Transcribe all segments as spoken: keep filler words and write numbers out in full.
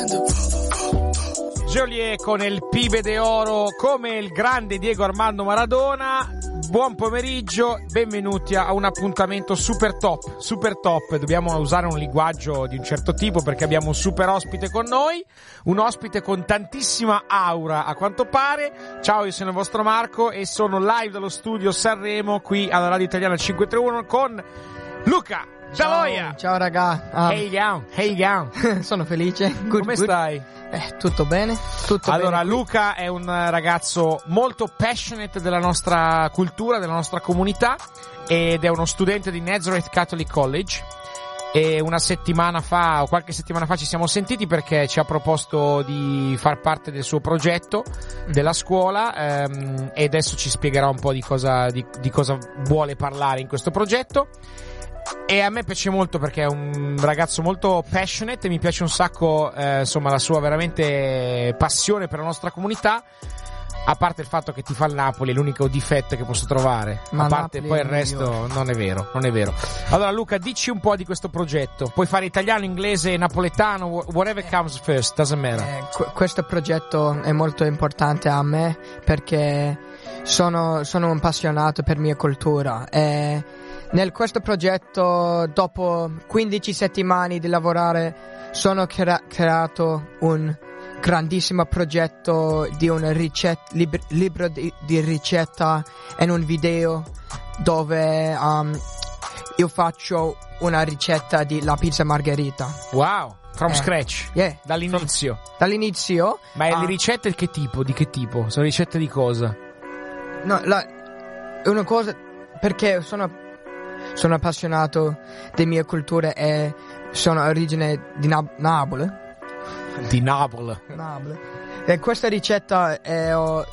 Joliet con il Pibe de Oro, come il grande Diego Armando Maradona. Buon pomeriggio, benvenuti a un appuntamento super top, super top. Dobbiamo usare un linguaggio di un certo tipo perché abbiamo un super ospite con noi, un ospite con tantissima aura a quanto pare. Ciao, io sono il vostro Marco e sono live dallo studio Sanremo qui alla Radio Italiana cinque tre uno con Luca Daloia. Ciao, ciao raga. Um, hey down, hey down. Sono felice. Good, Come good. stai? Eh, tutto bene? Tutto allora, bene. Luca è un ragazzo molto passionate della nostra cultura, della nostra comunità, ed è uno studente di Nazareth Catholic College. E una settimana fa o qualche settimana fa ci siamo sentiti perché ci ha proposto di far parte del suo progetto della scuola, ehm, e adesso ci spiegherà un po' di cosa, di, di cosa vuole parlare in questo progetto. E a me piace molto perché è un ragazzo molto passionate e mi piace un sacco, eh, insomma, la sua veramente passione per la nostra comunità. A parte il fatto che ti fa il Napoli, è l'unico difetto che posso trovare. Ma a parte Napoli poi è il resto migliore. non è vero, non è vero. Allora Luca, dici un po' di questo progetto. Puoi fare italiano, inglese, napoletano, whatever comes first, doesn't matter. Eh, qu- questo progetto è molto importante a me perché sono, sono un appassionato per mia cultura e nel questo progetto, dopo quindici settimane di lavorare, sono crea- creato un grandissimo progetto di un ricett- lib- libro di, di ricetta e un video dove um, io faccio una ricetta di la pizza margherita. Wow, from Eh, scratch, yeah. dall'inizio. Dall'inizio. Ma ah, le ricette di che tipo? Di che tipo? Sono ricette di cosa? No, la, una cosa perché sono sono appassionato di mia cultura e sono origine di Nab- Napoli. Di Napoli. Napoli. E questa ricetta è ho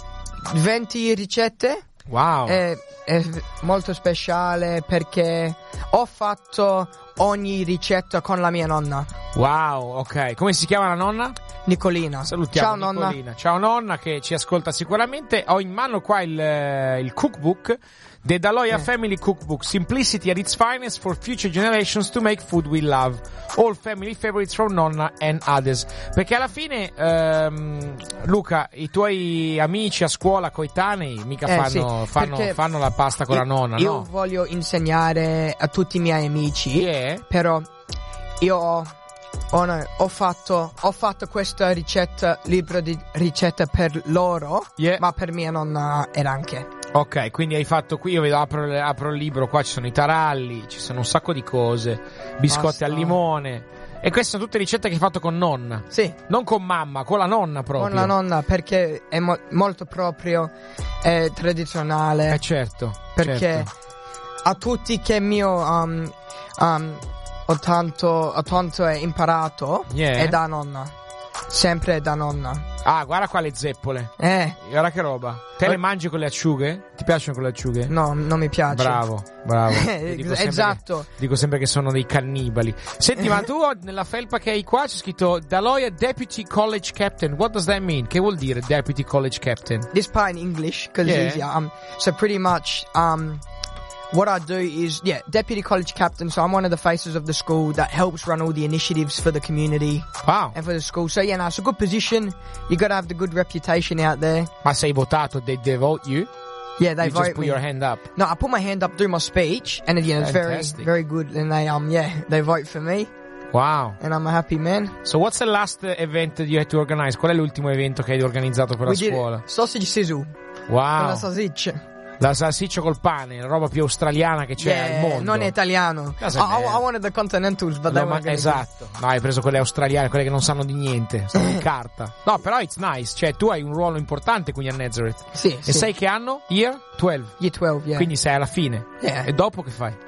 venti ricette. Wow. È, è molto speciale perché ho fatto ogni ricetta con la mia nonna. Wow, ok. Come si chiama la nonna? Nicolina. Salutiamo Ciao nonna. Nicolina. Ciao nonna che ci ascolta sicuramente. Ho in mano qua il, eh, il cookbook The Daloia Eh. Family Cookbook, Simplicity at its finest for future generations to make food we love. All family favorites from nonna and others. Perché alla fine, ehm, Luca, i tuoi amici a scuola coetanei mica Eh, fanno, sì, fanno, perché fanno la pasta con io, la nonna, io no? voglio insegnare a tutti i miei amici. Yeah. Però io ho, ho, no, ho fatto ho fatto questa ricetta, libro di ricette per loro, Yeah. ma per mia nonna era anche. Ok, quindi hai fatto qui, io vedo, apro, apro il libro, qua ci sono i taralli, ci sono un sacco di cose, biscotti Basta. al limone. E queste sono tutte ricette che hai fatto con nonna. Sì, Non con mamma, con la nonna proprio. con la nonna perché è mo- molto proprio eh, tradizionale. Eh certo. perché certo. a tutti che mio um, um, ho tanto ho tanto imparato Yeah. è da nonna. Sempre da nonna. Ah, guarda qua le zeppole. Eh, Guarda che roba. Te le mangi con le acciughe? Ti piacciono con le acciughe? no, non mi piace. Bravo, bravo. Io dico sempre Esatto. che- dico sempre che sono dei cannibali. Senti, ma tu nella felpa che hai qua c'è scritto Daloia Deputy College Captain. What does that mean? Che vuol dire Deputy College Captain? This part in English because Yeah. it's easier. Um, so pretty much, um, what I do is, yeah, deputy college captain. So I'm one of the faces of the school that helps run all the initiatives for the community Wow. and for the school. So yeah, no, it's a good position. You got to have the good reputation out there. Ma sei votato? They, they vote you? Yeah, they You vote just put me. your hand up. No, I put my hand up, do my speech, and you know it's very, Fantastic. very good. And they, um, yeah, they vote for me, Wow. and I'm a happy man. So what's the last event that you had to organize? Qual è l'ultimo evento che hai organizzato per la We did scuola? sausage sizzle. Wow. La salsiccia. La salsiccia col pane, la roba più australiana che c'è Yeah, al mondo. non è italiano. I, Doesn't I, matter. I wanted the continentals, but No, they ma weren't gonna esatto. No, hai preso quelle australiane, quelle che non sanno di niente, stanno in carta. No, però it's nice, cioè tu hai un ruolo importante quindi a Nazareth. Sì, E sì. sai che anno? Year dodici. Year twelve, yeah. Quindi sei alla fine. Yeah. E dopo che fai?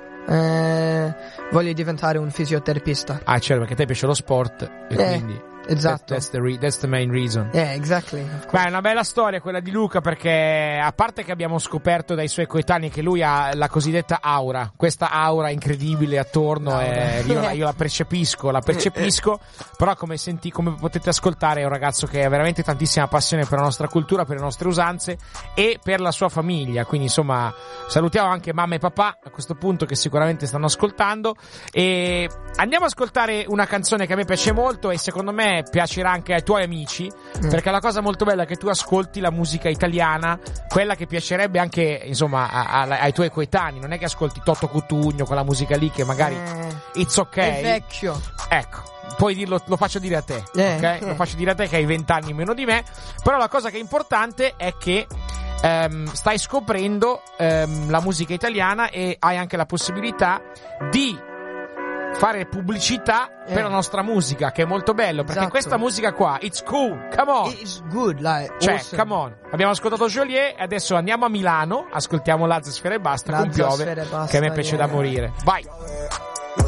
Eh, voglio diventare un fisioterapista. Ah, certo, perché a te piace lo sport e Eh, quindi esatto. That's, that's, the re- that's the main reason. Yeah, exactly. Beh, è una bella storia quella di Luca perché a parte che abbiamo scoperto dai suoi coetanei che lui ha la cosiddetta aura, questa aura incredibile attorno, Aura. e io, la, io la percepisco, la percepisco, però come, senti, come potete ascoltare è un ragazzo che ha veramente tantissima passione per la nostra cultura, per le nostre usanze e per la sua famiglia, quindi insomma salutiamo anche mamma e papà a questo punto che sicuramente stanno ascoltando e andiamo ad ascoltare una canzone che a me piace molto e secondo me me piacerà anche ai tuoi amici, mm. perché la cosa molto bella è che tu ascolti la musica italiana, quella che piacerebbe anche, insomma, a, a, ai tuoi coetanei. Non è che ascolti Toto Cutugno, quella musica lì che magari eh, it's ok. È vecchio. Ecco, puoi dirlo, lo faccio dire a te, eh. ok? Lo faccio dire a te che hai vent'anni meno di me. Però la cosa che è importante è che Um, stai scoprendo um, la musica italiana e hai anche la possibilità di fare pubblicità eh. per la nostra musica, che è molto bello, perché esatto. questa musica qua, it's cool, come on, it's good, like, cioè, awesome. come on. Abbiamo ascoltato Joliet e adesso andiamo a Milano, ascoltiamo Lazza Sfera e Basta con Piove, Basta, che a me piace yeah. da morire. Vai.